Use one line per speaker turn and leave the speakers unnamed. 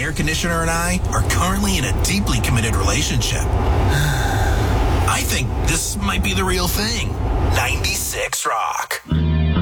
air conditioner and I are currently in a deeply committed relationship. I think this might be the real thing. 96 Rock.